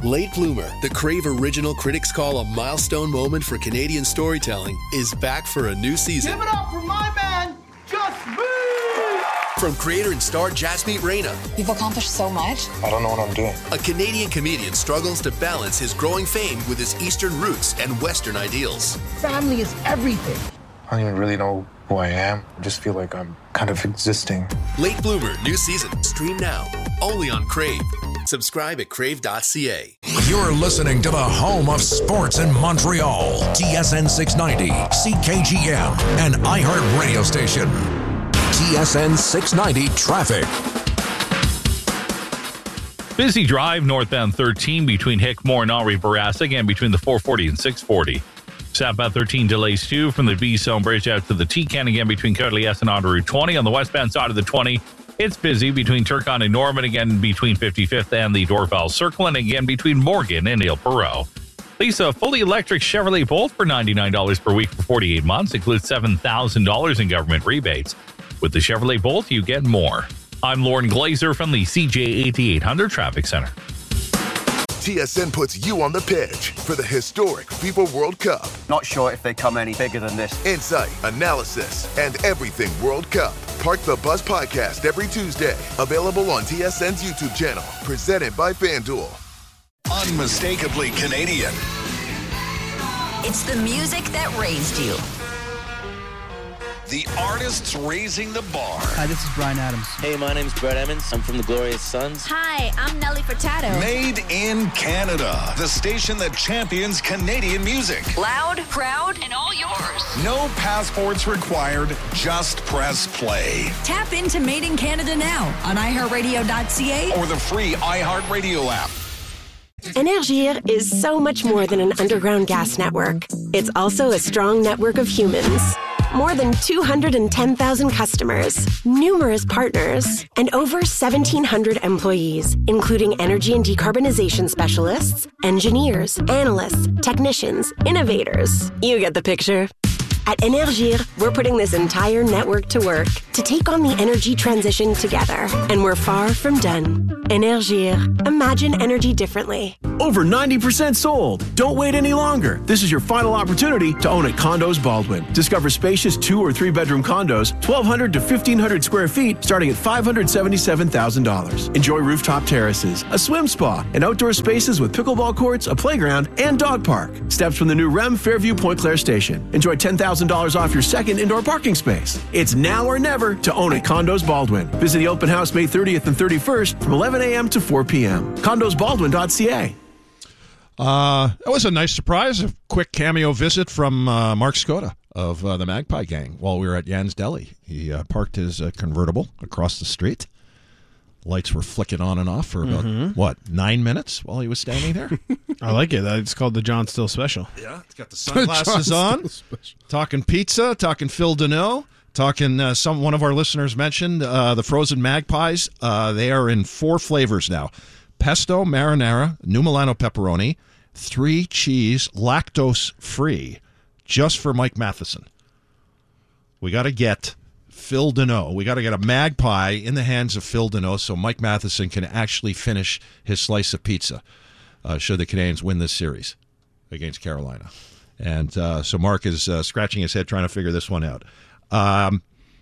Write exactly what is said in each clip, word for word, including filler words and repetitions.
Late Bloomer, the Crave original critics call a milestone moment for Canadian storytelling, is back for a new season. Give it up for my man, Just Me! From creator and star Jasmeet Reina. You've accomplished so much. I don't know what I'm doing. A Canadian comedian struggles to balance his growing fame with his Eastern roots and Western ideals. Family is everything. I don't even really know who I am. I just feel like I'm kind of existing. Late Bloomer, new season. Stream now. Only on Crave. Subscribe at crave dot c a. You're listening to the home of sports in Montreal. T S N six ninety, C K G M, and iHeart radio station. T S N six ninety traffic. Busy drive northbound thirteen between Hickmore and Henri Bourassa, and between the four forty and six forty. Southbound thirteen delays too from the V-Zone Bridge out to the T-Can, again between Côte-Liesse and on Route twenty. On the westbound side of the twenty, it's busy between Turcotte and Norman, again between fifty-fifth and the Dorval Circle, and again between Morgan and Ile Perrot. Lease a fully electric Chevrolet Bolt for ninety-nine dollars per week for forty-eight months. Includes seven thousand dollars in government rebates. With the Chevrolet Bolt, you get more. I'm Lauren Glazer from the C J eighty-eight hundred Traffic Center. T S N puts you on the pitch for the historic FIFA World Cup. Not sure if they come any bigger than this. Insight, analysis, and everything World Cup. Park the Bus podcast every Tuesday. Available on T S N's YouTube channel. Presented by FanDuel. Unmistakably Canadian. It's the music that raised you. The artists raising the bar. Hi, this is Bryan Adams. Hey, my name's Brett Emmons. I'm from the Glorious Sons. Hi, I'm Nelly Furtado. Made in Canada. The station that champions Canadian music. Loud, proud, and all yours. No passports required. Just press play. Tap into Made in Canada now on i heart radio dot c a or the free iHeartRadio app. Énergir is so much more than an underground gas network. It's also a strong network of humans. More than two hundred ten thousand customers, numerous partners, and over seventeen hundred employees, including energy and decarbonization specialists, engineers, analysts, technicians, innovators. You get the picture. At Énergir, we're putting this entire network to work to take on the energy transition together. And we're far from done. Énergir. Imagine energy differently. Over ninety percent sold. Don't wait any longer. This is your final opportunity to own at Condos Baldwin. Discover spacious two or three bedroom condos, twelve hundred to fifteen hundred square feet, starting at five hundred seventy-seven thousand dollars. Enjoy rooftop terraces, a swim spa, and outdoor spaces with pickleball courts, a playground, and dog park. Steps from the new R E M Fairview Pointe Claire station. Enjoy ten thousand dollars off your second indoor parking space. It's now or never to own at Condos Baldwin. Visit the open house May thirtieth and thirty-first from eleven a.m. to four p.m. condos baldwin dot c a. Uh, that was a nice surprise. A quick cameo visit from uh, Mark Skoda of uh, the Magpie Gang while we were at Jan's Deli. He uh, parked his uh, convertible across the street. Lights were flicking on and off for about, mm-hmm. what, nine minutes while he was standing there? I like it. It's called the John Still Special. Yeah, it's got the sunglasses on. Talking pizza, talking Phil Deneau, talking uh, some one of our listeners mentioned uh, the frozen Magpies. Uh, they are in four flavors now. Pesto, marinara, new Milano pepperoni, three cheese, lactose-free, just for Mike Matheson. We got to get Phil Deneau. We got to get a Magpie in the hands of Phil Deneau so Mike Matheson can actually finish his slice of pizza uh, should the Canadians win this series against Carolina. And uh, so Mark is uh, scratching his head trying to figure this one out. Um,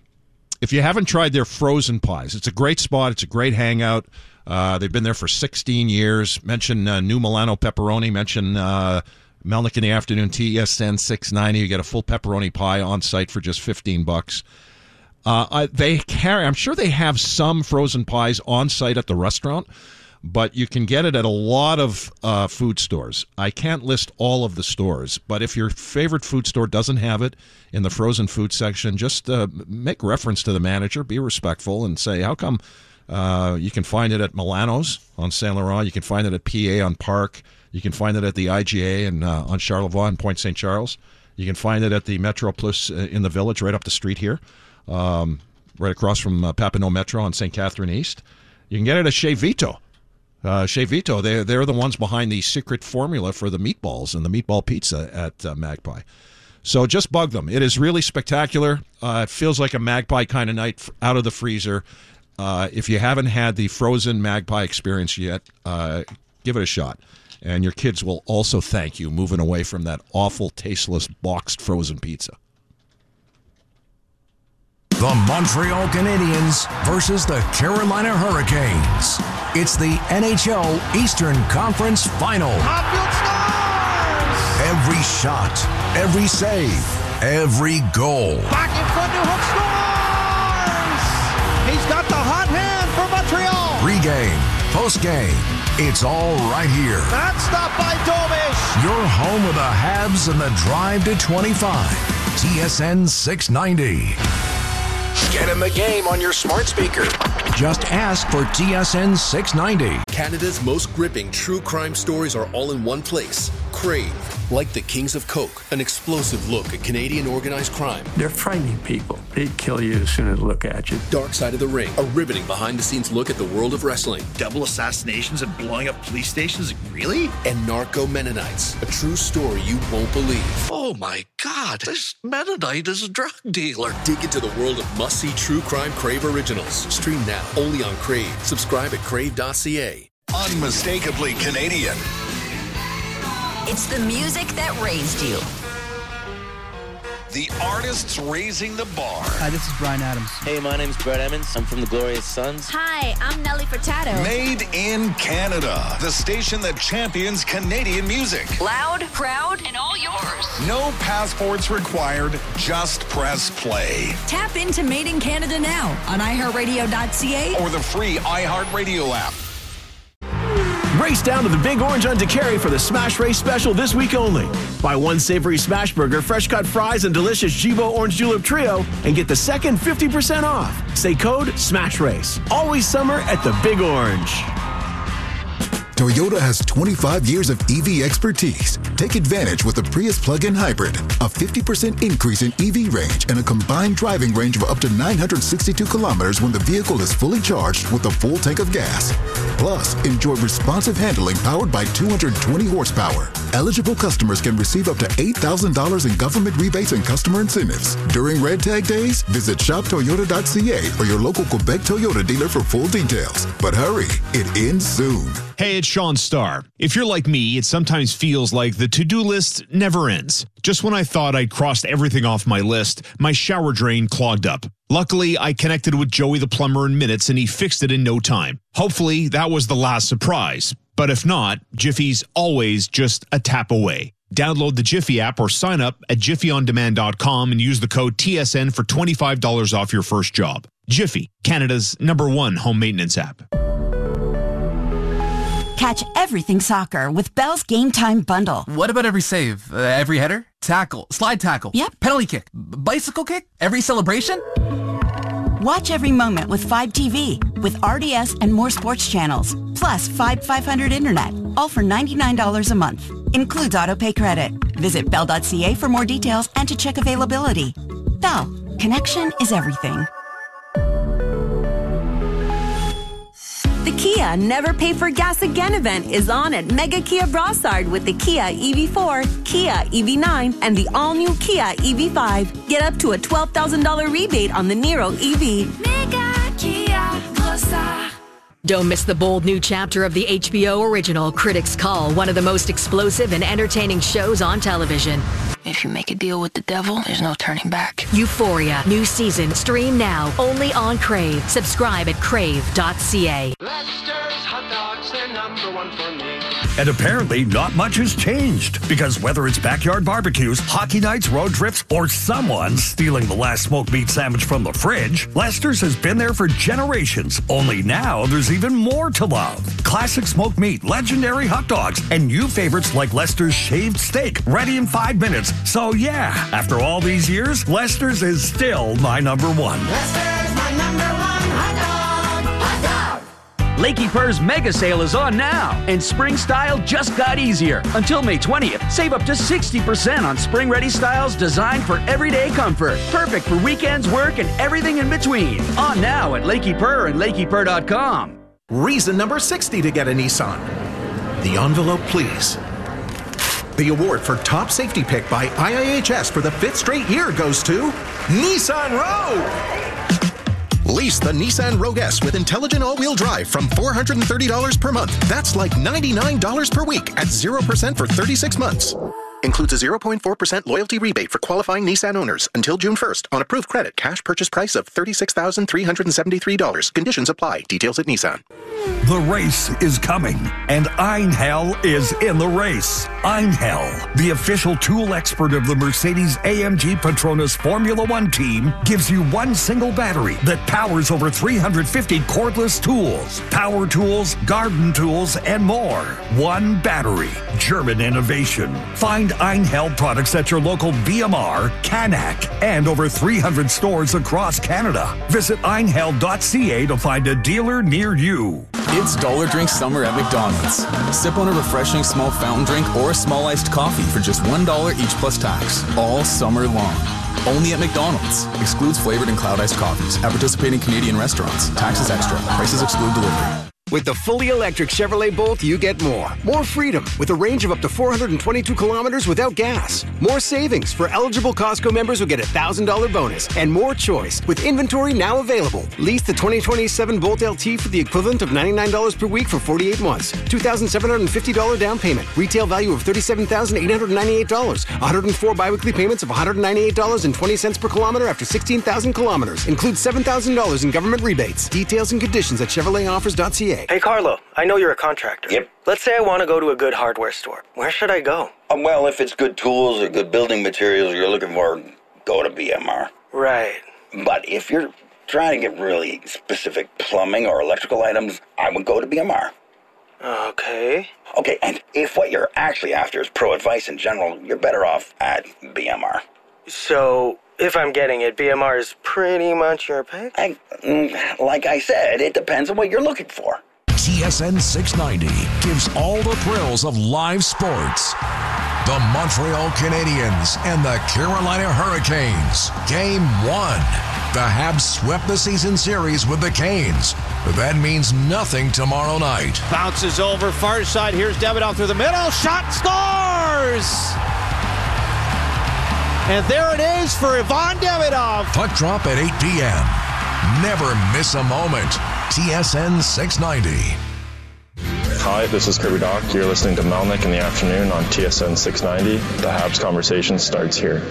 if you haven't tried their frozen pies, it's a great spot. It's a great hangout. Uh, they've been there for sixteen years. Mention uh, new Milano pepperoni. Mention uh, Melnick in the Afternoon, T S N six ninety. You get a full pepperoni pie on site for just fifteen bucks. Uh, I, they carry. I'm sure they have some frozen pies on site at the restaurant, but you can get it at a lot of uh, food stores. I can't list all of the stores, but if your favorite food store doesn't have it in the frozen food section, just uh, make reference to the manager, be respectful, and say, how come uh, you can find it at Milano's on Saint Laurent, you can find it at P A on Park, you can find it at the I G A and uh, on Charlevoix and Point Saint Charles, you can find it at the Metro Plus in the Village right up the street here. Um, right across from uh, Papineau Metro on Saint Catherine East. You can get it at Chez Vito. Uh, Chez Vito, they're, they're the ones behind the secret formula for the meatballs and the meatball pizza at uh, Magpie. So just bug them. It is really spectacular. Uh, it feels like a Magpie kind of night out of the freezer. Uh, if you haven't had the frozen Magpie experience yet, uh, Give it a shot. And your kids will also thank you moving away from that awful, tasteless, boxed frozen pizza. The Montreal Canadiens versus the Carolina Hurricanes. It's the N H L Eastern Conference Final. Hopfield scores! Every shot, every save, every goal. Back in front, Newhook scores! He's got the hot hand for Montreal! Pre-game, post-game, it's all right here. That's stopped by Domish! Your home of the Habs and the Drive to twenty-five. T S N six ninety. Get in the game on your smart speaker. Just ask for T S N six ninety. Canada's most gripping true crime stories are all in one place. Crave. Like the Kings of Coke, an explosive look at Canadian organized crime. They're frightening people. They'd kill you as soon as they look at you. Dark Side of the Ring, a riveting behind-the-scenes look at the world of wrestling. Double assassinations and blowing up police stations? Really? And Narco Mennonites, a true story you won't believe. Oh my God, this Mennonite is a drug dealer. Dig into the world of must-see true crime Crave originals. Stream now, only on Crave. Subscribe at crave dot c a. Unmistakably Canadian. It's the music that raised you. The artists raising the bar. Hi, this is Brian Adams. Hey, my name's Brett Emmons. I'm from the Glorious Sons. Hi, I'm Nelly Furtado. Made in Canada. The station that champions Canadian music. Loud, proud, and all yours. No passports required. Just press play. Tap into Made in Canada now on i heart radio dot c a or the free iHeartRadio app. Race down to the Big Orange on DeCary for the Smash Race special this week only. Buy one savory smash burger, fresh cut fries, and delicious Jibo Orange Julep Trio, and get the second fifty percent off. Say code SMASH RACE. Always summer at the Big Orange. Toyota has twenty-five years of E V expertise. Take advantage with the Prius plug-in hybrid. A fifty percent increase in E V range and a combined driving range of up to nine hundred sixty-two kilometers when the vehicle is fully charged with a full tank of gas. Plus, enjoy responsive handling powered by two hundred twenty horsepower. Eligible customers can receive up to eight thousand dollars in government rebates and customer incentives. During Red Tag Days, visit shop toyota dot c a or your local Quebec Toyota dealer for full details. But hurry, it ends soon. Hey, it's Sean Starr. If you're like me, it sometimes feels like the to-do list never ends. Just when I thought I'd crossed everything off my list, my shower drain clogged up. Luckily, I connected with Joey the plumber in minutes and he fixed it in no time. Hopefully, that was the last surprise. But if not, Jiffy's always just a tap away. Download the Jiffy app or sign up at jiffy on demand dot com and use the code T S N for twenty-five dollars off your first job. Jiffy, Canada's number one home maintenance app. Catch everything soccer with Bell's Game Time Bundle. What about every save? Uh, every header? Tackle? Slide tackle? Yep. Penalty kick? B- bicycle kick? Every celebration? Watch every moment with five T V, with R D S and more sports channels, plus five five hundred internet, all for ninety-nine dollars a month. Includes autopay credit. Visit bell dot c a for more details and to check availability. Bell, connection is everything. The Kia Never Pay for Gas Again event is on at Mega Kia Brossard with the Kia E V four, Kia E V nine, and the all-new Kia E V five. Get up to a twelve thousand dollars rebate on the Niro E V. Mega Kia Brossard. Don't miss the bold new chapter of the H B O original Critics Call, one of the most explosive and entertaining shows on television. If you make a deal with the devil, there's no turning back. Euphoria, new season, stream now, only on Crave. Subscribe at crave dot c a. Lester's hot dogs, they're number one for me. And apparently, not much has changed, because whether it's backyard barbecues, hockey nights, road trips, or someone stealing the last smoked meat sandwich from the fridge, Lester's has been there for generations. Only now, there's even more to love. Classic smoked meat, legendary hot dogs, and new favorites like Lester's shaved steak, ready in five minutes. So yeah, after all these years, Lester's is still my number one. Lester's my number one hot dog, hot dog. Lakey Purr's mega sale is on now, and spring style just got easier. Until May twentieth, save up to sixty percent on spring-ready styles designed for everyday comfort. Perfect for weekends, work, and everything in between. On now at Lakey Purr and lakey purr dot com. Reason number sixty to get a Nissan. The envelope, please. The award for top safety pick by I I H S for the fifth straight year goes to Nissan Rogue. Lease the Nissan Rogue S with intelligent all-wheel drive from four hundred thirty dollars per month. That's like ninety-nine dollars per week at zero percent for thirty-six months. Includes a zero point four percent loyalty rebate for qualifying Nissan owners until June first on approved credit. Cash purchase price of thirty-six thousand three hundred seventy-three dollars. Conditions apply. Details at Nissan. The race is coming, and Einhell is in the race. Einhell, the official tool expert of the Mercedes A M G Petronas Formula One team, gives you one single battery that powers over three hundred fifty cordless tools, power tools, garden tools, and more. One battery. German innovation. Find Einhell products at your local B M R, Canac, and over three hundred stores across Canada. Visit einhell dot c a to find a dealer near you. It's Dollar Drink Summer at McDonald's. Sip on a refreshing small fountain drink or a small iced coffee for just one dollar each plus tax, all summer long. Only at McDonald's. Excludes flavored and cloud iced coffees at participating Canadian restaurants. Taxes extra. Prices exclude delivery. With the fully electric Chevrolet Bolt, you get more. More freedom with a range of up to four hundred twenty-two kilometers without gas. More savings for eligible Costco members who get a one thousand dollars bonus. And more choice with inventory now available. Lease the twenty twenty-seven Bolt L T for the equivalent of ninety-nine dollars per week for forty-eight months. two thousand seven hundred fifty dollars down payment. Retail value of thirty-seven thousand eight hundred ninety-eight dollars. one hundred four biweekly payments of one hundred ninety-eight dollars and twenty cents per kilometer after sixteen thousand kilometers. Includes seven thousand dollars in government rebates. Details and conditions at chevrolet offers dot c a. Hey, Carlo, I know you're a contractor. Yep. Let's say I want to go to a good hardware store. Where should I go? Um, well, if it's good tools or good building materials you're looking for, go to B M R. Right. But if you're trying to get really specific plumbing or electrical items, I would go to B M R. Okay. Okay, and if what you're actually after is pro advice in general, you're better off at B M R. So, if I'm getting it, B M R is pretty much your pick? I, like I said, it depends on what you're looking for. T S N six ninety gives all the thrills of live sports. The Montreal Canadiens and the Carolina Hurricanes. Game one. The Habs swept the season series with the Canes, but that means nothing tomorrow night. Bounces over far side. Here's Davidoff through the middle. Shot, scores! And there it is for Ivan Davidoff. Puck drop at eight p.m. Never miss a moment. T S N six ninety. Hi, this is Kirby Doc. You're listening to Melnick in the afternoon on T S N six ninety. The Habs conversation starts here.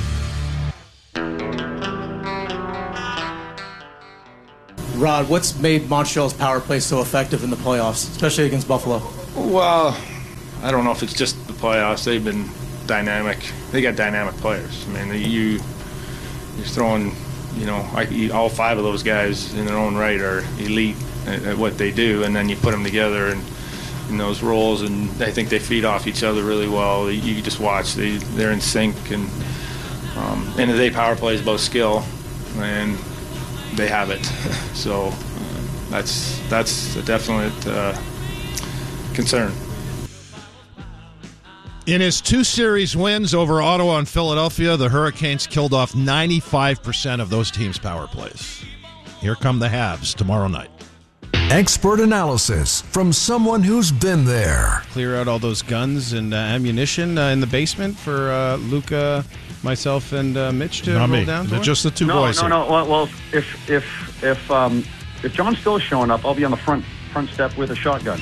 Rod, what's made Montreal's power play so effective in the playoffs, especially against Buffalo? Well, I don't know if it's just the playoffs. They've been dynamic. They got dynamic players. I mean, you, you're throwing, you know, I, all five of those guys in their own right are elite at, at what they do, and then you put them together and in those roles, and I think they feed off each other really well. You just watch; they they're in sync, and um, end of the day, power play is about skill, and they have it. So uh, that's that's a definite uh, concern. In his two series wins over Ottawa and Philadelphia, the Hurricanes killed off ninety-five percent of those teams' power plays. Here come the Habs tomorrow night. Expert analysis from someone who's been there. Clear out all those guns and uh, ammunition uh, in the basement for uh, Luca, myself, and uh, Mitch to Not roll me. down to. Just the two no, boys. No, here. no, no. Well, if if if um if John's still showing up, I'll be on the front front step with a shotgun.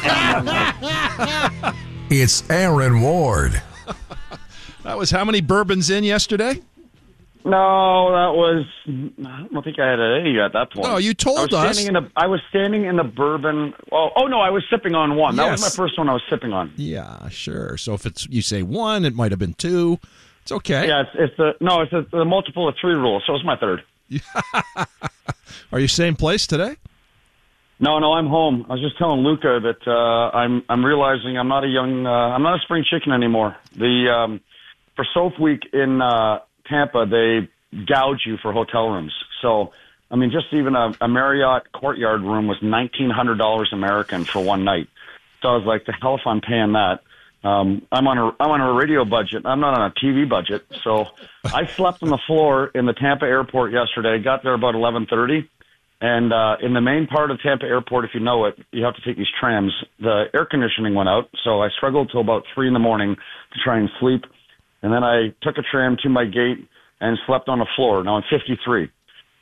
It's Aaron Ward. That was how many bourbons in yesterday? No, that was. I don't think I had any at that point. No, you told I was us. Standing in the, I was standing in the bourbon. Oh, oh no, I was sipping on one. That Yes. was my first one I was sipping on. Yeah, sure. So if it's you say one, it might have been two. It's okay. Yeah, it's, it's the no, it's the, the multiple of three rule. So it's my third. Are you same place today? No, no, I'm home. I was just telling Luca that uh, I'm I'm realizing I'm not a young, uh, I'm not a spring chicken anymore. The um, for Soap Week in uh, Tampa, they gouge you for hotel rooms. So, I mean, just even a, a Marriott Courtyard room was nineteen hundred dollars American for one night. So I was like, the hell if I'm paying that. Um, I'm on a I'm on a radio budget. I'm not on a T V budget. So I slept on the floor in the Tampa airport yesterday. Got there about eleven thirty. And uh, in the main part of Tampa Airport, if you know it, you have to take these trams. The air conditioning went out, so I struggled till about three in the morning to try and sleep. And then I took a tram to my gate and slept on the floor. Now I'm fifty-three.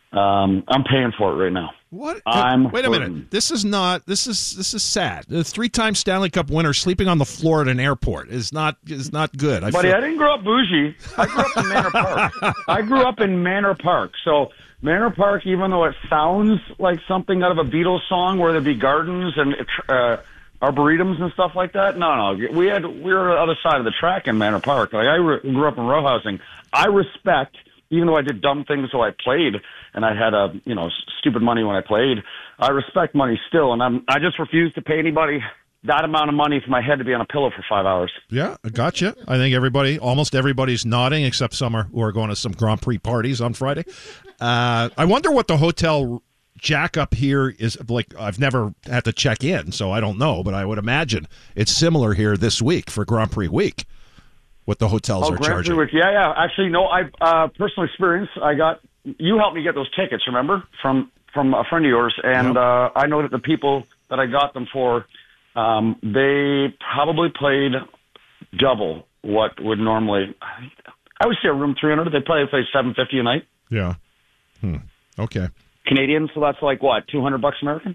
Um, I'm paying for it right now. What? I'm Wait a hurting. minute. This is not. This is this is sad. The three-time Stanley Cup winner sleeping on the floor at an airport is not is not good. I Buddy, feel- I didn't grow up bougie. I grew up in Manor Park. I grew up in Manor Park. So Manor Park, even though it sounds like something out of a Beatles song where there'd be gardens and uh, arboretums and stuff like that, no, no. We had we were on the other side of the track in Manor Park. Like I re- grew up in row housing. I respect, even though I did dumb things while I played, and I had a you know stupid money when I played. I respect money still, and I'm I just refuse to pay anybody that amount of money for my head to be on a pillow for five hours. Yeah, I gotcha. I think everybody, almost everybody's nodding, except some are, who are going to some Grand Prix parties on Friday. Uh, I wonder what the hotel jack up here is like. I've never had to check in, so I don't know, but I would imagine it's similar here this week for Grand Prix week. What the hotels oh, are Grand charging. Prix week. Yeah, yeah. Actually, no. I uh, personal experience. I got you helped me get those tickets. Remember from from a friend of yours, and Yep. uh, I know that the people that I got them for, um, they probably played double what would normally. I would say a room three hundred. They probably play seven fifty a night. Yeah. Hmm. Okay. Canadian, so that's like what two hundred bucks American.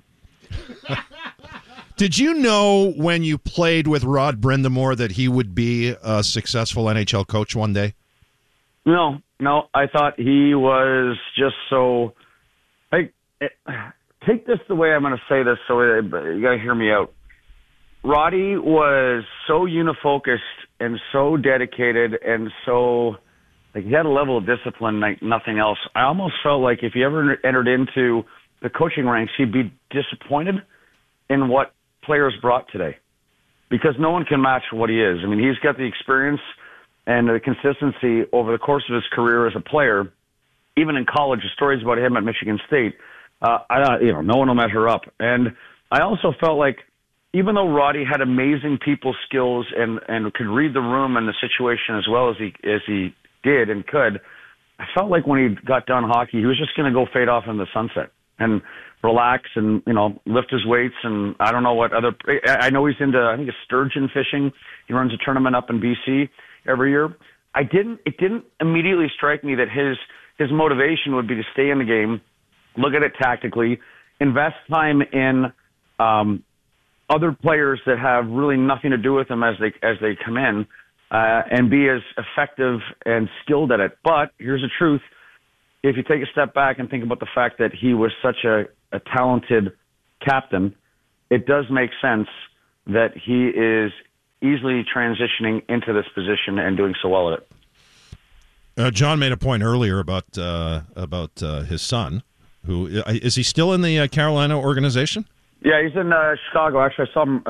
Did you know when you played with Rod Brindamore that he would be a successful N H L coach one day? No, no. I thought he was just so. Like, it, take this the way I'm going to say this, so it, you got to hear me out. Roddy was so unifocused and so dedicated and so like he had a level of discipline like nothing else. I almost felt like if he ever entered into the coaching ranks, he'd be disappointed in what players brought today, because no one can match what he is. I mean, he's got the experience and the consistency over the course of his career as a player. Even in college, the stories about him at Michigan State, uh, I, you know, no one will measure up. And I also felt like, even though Roddy had amazing people skills and, and could read the room and the situation as well as he as he did and could, I felt like when he got done hockey, he was just going to go fade off in the sunset and relax and, you know, lift his weights. And I don't know what other, I know he's into, I think it's sturgeon fishing. He runs a tournament up in B C every year. I didn't, it didn't immediately strike me that his, his motivation would be to stay in the game, look at it tactically, invest time in, um, other players that have really nothing to do with him as they, as they come in, uh, and be as effective and skilled at it. But here's the truth. If you take a step back and think about the fact that he was such a, a talented captain, it does make sense that he is easily transitioning into this position and doing so well at it. Uh, John made a point earlier about uh, about uh, his son. Who is he still in the uh, Carolina organization? Yeah, he's in uh, Chicago. Actually, I saw him